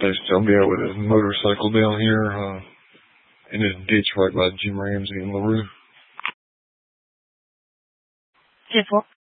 They still be out with his motorcycle down here in his ditch right by Jim Ramsey and LaRue. 师傅